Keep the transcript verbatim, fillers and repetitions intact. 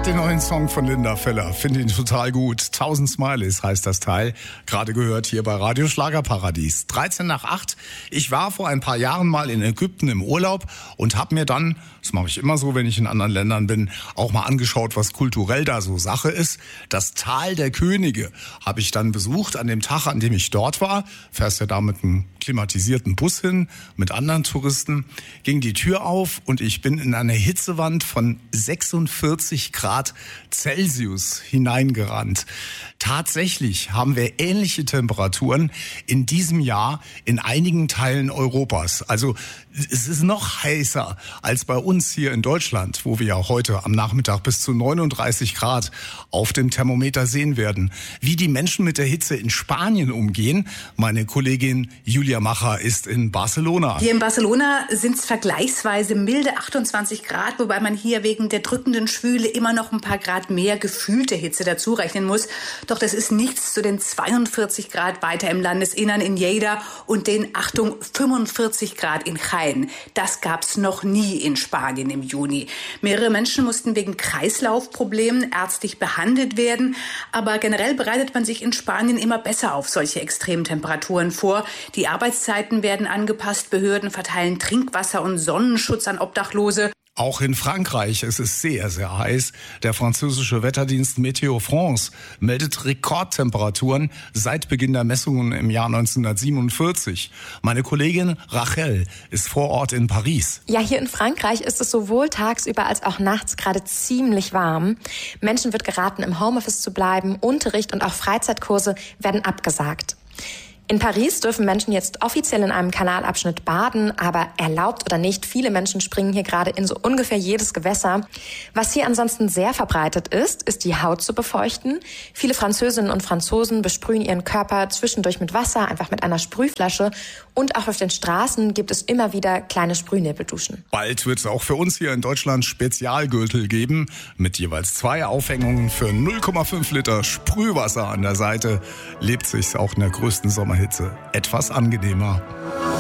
den neuen Song von Linda Feller. Finde ihn total gut. Tausend Smileys heißt das Teil. Gerade gehört hier bei Radio Schlagerparadies. dreizehn nach acht. Ich war vor ein paar Jahren mal in Ägypten im Urlaub und habe mir dann, das mache ich immer so, wenn ich in anderen Ländern bin, auch mal angeschaut, was kulturell da so Sache ist. Das Tal der Könige habe ich dann besucht an dem Tag, an dem ich dort war. Fährst ja da mit einem klimatisierten Bus hin, mit anderen Touristen. Ging die Tür auf und ich bin in eine Hitzewand von sechsundvierzig Grad Celsius hineingerannt. Tatsächlich haben wir ähnliche Temperaturen in diesem Jahr in einigen Teilen Europas. Also es ist noch heißer als bei uns hier in Deutschland, wo wir ja heute am Nachmittag bis zu neununddreißig Grad auf dem Thermometer sehen werden. Wie die Menschen mit der Hitze in Spanien umgehen, meine Kollegin Julia Macher ist in Barcelona. Hier in Barcelona sind es vergleichsweise milde achtundzwanzig Grad, wobei man hier wegen der drückenden Schwüle immer noch ein paar Grad mehr gefühlte Hitze dazu rechnen muss. Doch das ist nichts zu den zweiundvierzig Grad weiter im Landesinnern in Lleida und den, Achtung, fünfundvierzig Grad in Jaén. Das gab's noch nie in Spanien im Juni. Mehrere Menschen mussten wegen Kreislaufproblemen ärztlich behandelt werden. Aber generell bereitet man sich in Spanien immer besser auf solche extremen Temperaturen vor. Die Arbeitszeiten werden angepasst, Behörden verteilen Trinkwasser und Sonnenschutz an Obdachlose. Auch in Frankreich ist es sehr, sehr heiß. Der französische Wetterdienst Météo France meldet Rekordtemperaturen seit Beginn der Messungen im Jahr neunzehnhundertsiebenundvierzig. Meine Kollegin Rachel ist vor Ort in Paris. Ja, hier in Frankreich ist es sowohl tagsüber als auch nachts gerade ziemlich warm. Menschen wird geraten, im Homeoffice zu bleiben. Unterricht und auch Freizeitkurse werden abgesagt. In Paris dürfen Menschen jetzt offiziell in einem Kanalabschnitt baden, aber erlaubt oder nicht, viele Menschen springen hier gerade in so ungefähr jedes Gewässer. Was hier ansonsten sehr verbreitet ist, ist die Haut zu befeuchten. Viele Französinnen und Franzosen besprühen ihren Körper zwischendurch mit Wasser, einfach mit einer Sprühflasche. Und auch auf den Straßen gibt es immer wieder kleine Sprühnebelduschen. Bald wird es auch für uns hier in Deutschland Spezialgürtel geben, mit jeweils zwei Aufhängungen für null Komma fünf Liter Sprühwasser an der Seite. Lebt sich's auch in der größten Sommerhitze etwas angenehmer.